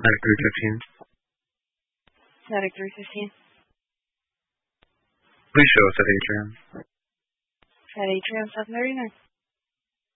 Attic 315. Attic 315. Please show us at Atrium. At Atrium 739.